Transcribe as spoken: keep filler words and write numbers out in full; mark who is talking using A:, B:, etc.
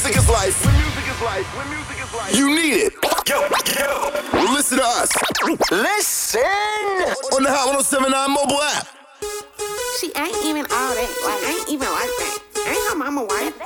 A: music is life, when music is life, when music is life, you need it. Yo, yo. Listen to us. Listen on the Hot one oh seven point nine mobile app.
B: She ain't even all that. Like, ain't even like that. Ain't her mama white.